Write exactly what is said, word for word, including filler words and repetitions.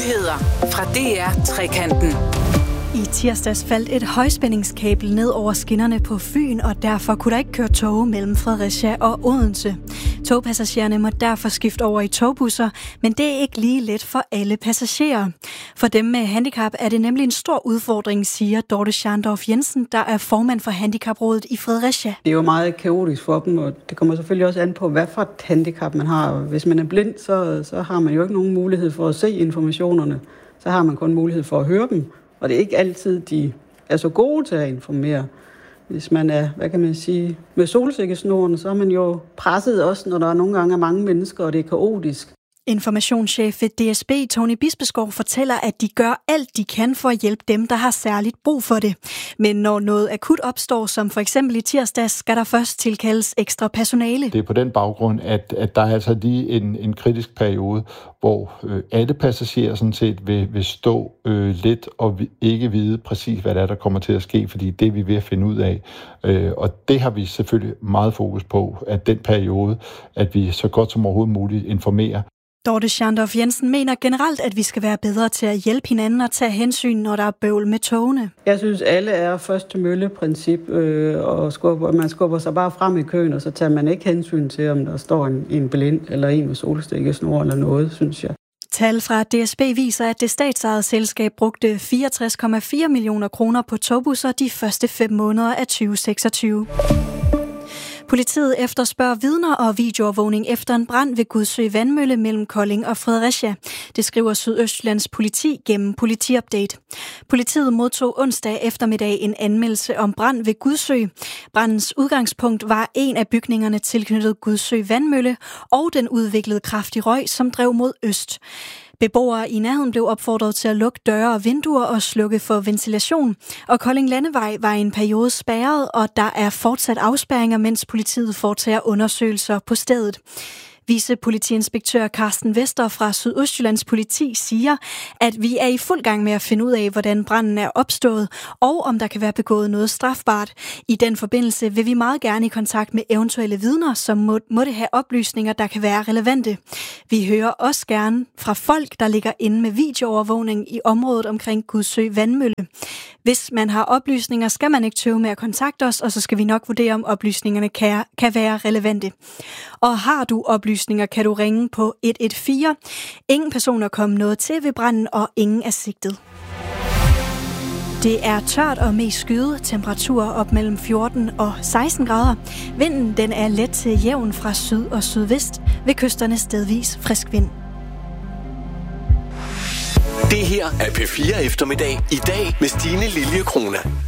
Nyheder fra D R Trekanten. I tirsdags faldt et højspændingskabel ned over skinnerne på Fyn, og derfor kunne der ikke køre tog mellem Fredericia og Odense. Togpassagererne må derfor skifte over i togbusser, men det er ikke lige let for alle passagerer. For dem med handicap er det nemlig en stor udfordring, siger Dorte Scharndorf Jensen, der er formand for Handicaprådet i Fredericia. Det er jo meget kaotisk for dem, og det kommer selvfølgelig også an på, hvad for et handicap man har. Hvis man er blind, så, så har man jo ikke nogen mulighed for at se informationerne. Så har man kun mulighed for at høre dem. Og det er ikke altid, de er så gode til at informere. Hvis man er, hvad kan man sige, med solsikkesnoren, så er man jo presset også, når der er nogle gange er mange mennesker, og det er kaotisk. Informationschef ved D S B, Tony Bispeskov, fortæller, at de gør alt, de kan for at hjælpe dem, der har særligt brug for det. Men når noget akut opstår, som for eksempel i tirsdags, skal der først tilkaldes ekstra personale. Det er på den baggrund, at, at der er altså lige en, en kritisk periode, hvor øh, alle passagerer sådan set vil, vil stå øh, lidt og vi, ikke vide præcis, hvad der er, der kommer til at ske, fordi det er vi ved at finde ud af. Øh, og det har vi selvfølgelig meget fokus på, at den periode, at vi så godt som overhovedet muligt informerer. Dorte Scharndorf Jensen mener generelt, at vi skal være bedre til at hjælpe hinanden og tage hensyn, når der er bøvl med togene. Jeg synes, alle er først til mølle-princip, øh, og skubber, man skubber sig bare frem i køen, og så tager man ikke hensyn til, om der står en, en blind eller en med solstikkesnor eller noget, synes jeg. Tal fra D S B viser, at det statsejede selskab brugte fireogtres komma fire millioner kroner på togbusser de første fem måneder af tyve seksogtyve. Politiet efterspørger vidner og videoovervågning efter en brand ved Gudsø Vandmølle mellem Kolding og Fredericia. Det skriver Sydøstjyllands politi gennem Politiupdate. Politiet modtog onsdag eftermiddag en anmeldelse om brand ved Gudsø. Brandens udgangspunkt var en af bygningerne tilknyttet Gudsø Vandmølle, og den udviklede kraftig røg, som drev mod øst. Beboere i nærheden blev opfordret til at lukke døre og vinduer og slukke for ventilation, og Kolding Landevej var i en periode spærret, og der er fortsat afspærringer, mens politiet foretager undersøgelser på stedet. Vicepolitiinspektør Carsten Vester fra Sydøstjyllands politi siger, at vi er i fuld gang med at finde ud af, hvordan branden er opstået, og om der kan være begået noget strafbart. I den forbindelse vil vi meget gerne i kontakt med eventuelle vidner, som må, måtte have oplysninger, der kan være relevante. Vi hører også gerne fra folk, der ligger inde med videoovervågning i området omkring Gudsø Vandmølle. Hvis man har oplysninger, skal man ikke tøve med at kontakte os, og så skal vi nok vurdere, om oplysningerne kan, kan være relevante. Og har du oplysninger, kan du ringe på et et fire. Ingen personer kom noget til ved branden, og ingen er sigtet. Det er tørt og mest skyet, temperaturer op mellem fjorten og seksten grader. Vinden den er let til jævn fra syd og sydvest, ved kysterne stedvis frisk vind. Det her er P fire Eftermiddag i dag med Stine Lilje Krone.